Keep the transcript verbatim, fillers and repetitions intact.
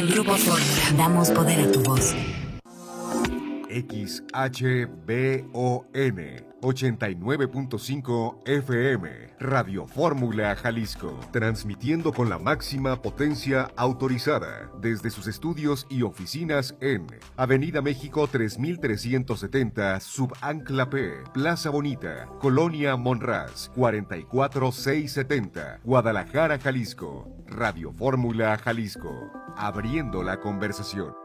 En Grupo Fórmula damos poder a tu voz. X H B O N ochenta y nueve punto cinco F M, Radio Fórmula Jalisco, transmitiendo con la máxima potencia autorizada desde sus estudios y oficinas en Avenida México tres mil trescientos setenta, Subancla P, Plaza Bonita, Colonia Monraz, cuarenta y cuatro mil seiscientos setenta, Guadalajara, Jalisco. Radio Fórmula Jalisco, abriendo la conversación.